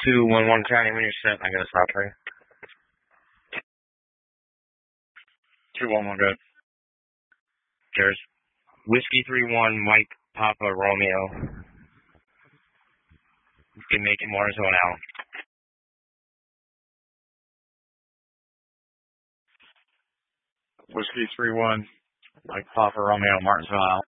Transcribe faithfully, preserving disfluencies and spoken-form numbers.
two one one County, when you're set, I got a stop for you. two one one, good. Cheers. Whiskey three one, Mike Papa Romeo. You can make it Marzone out. Whiskey three one, Mike Papa Romeo, Martinsville out.